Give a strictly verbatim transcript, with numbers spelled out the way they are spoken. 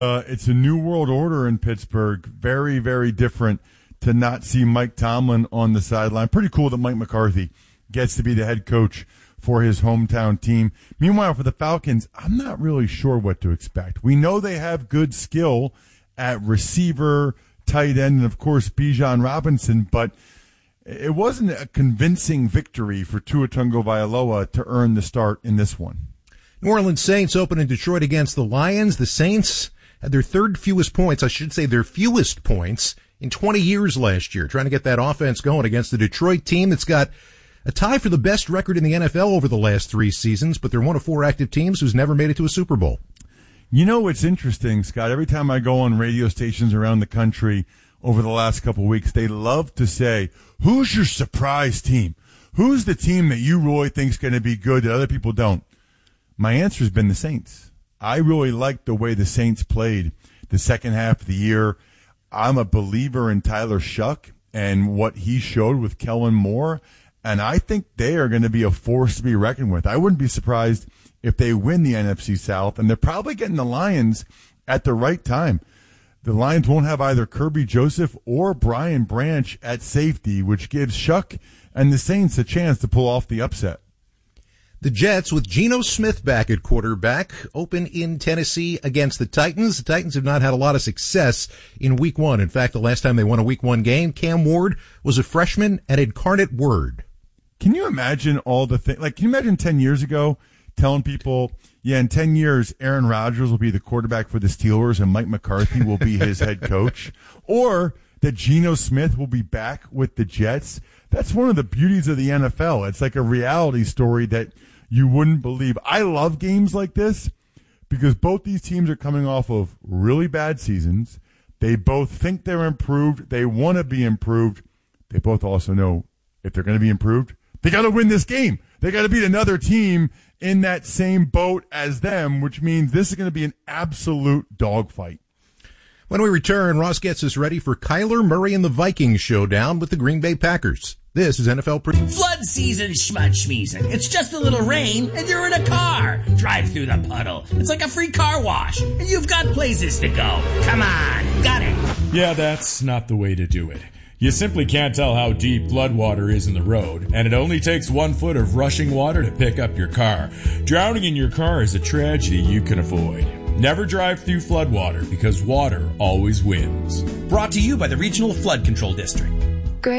Uh, it's a new world order in Pittsburgh. Very, very different to not see Mike Tomlin on the sideline. Pretty cool that Mike McCarthy gets to be the head coach for his hometown team. Meanwhile, for the Falcons, I'm not really sure what to expect. We know they have good skill at receiver, tight end, and, of course, Bijan Robinson, but it wasn't a convincing victory for Tua Tagovailoa to earn the start in this one. New Orleans Saints open in Detroit against the Lions. The Saints had their third fewest points, I should say their fewest points, in twenty years last year, trying to get that offense going against the Detroit team that's got a tie for the best record in the N F L over the last three seasons, but they're one of four active teams who's never made it to a Super Bowl. You know what's interesting, Scott? Every time I go on radio stations around the country over the last couple of weeks, they love to say, who's your surprise team? Who's the team that you really think is going to be good that other people don't? My answer has been the Saints. I really liked the way the Saints played the second half of the year. I'm a believer in Tyler Shuck and what he showed with Kellen Moore, and I think they are going to be a force to be reckoned with. I wouldn't be surprised if they win the N F C South, and they're probably getting the Lions at the right time. The Lions won't have either Kirby Joseph or Brian Branch at safety, which gives Shuck and the Saints a chance to pull off the upset. The Jets, with Geno Smith back at quarterback, open in Tennessee against the Titans. The Titans have not had a lot of success in week one. In fact, the last time they won a week one game, Cam Ward was a freshman at Incarnate Word. Can you imagine all the things? Like, can you imagine ten years ago telling people, yeah, in ten years, Aaron Rodgers will be the quarterback for the Steelers and Mike McCarthy will be his head coach? Or that Geno Smith will be back with the Jets? That's one of the beauties of the N F L. It's like a reality story that you wouldn't believe. I love games like this because both these teams are coming off of really bad seasons. They both think they're improved. They want to be improved. They both also know if they're going to be improved, they got to win this game. They got to beat another team in that same boat as them, which means this is going to be an absolute dogfight. When we return, Ross gets us ready for Kyler Murray and the Vikings showdown with the Green Bay Packers. This is N F L Pre- Flood season schmud-schmeezing. It's just a little rain, and you're in a car. Drive through the puddle. It's like a free car wash, and you've got places to go. Come on, got it. Yeah, that's not the way to do it. You simply can't tell how deep floodwater is in the road, and it only takes one foot of rushing water to pick up your car. Drowning in your car is a tragedy you can avoid. Never drive through floodwater because water always wins. Brought to you by the Regional Flood Control District.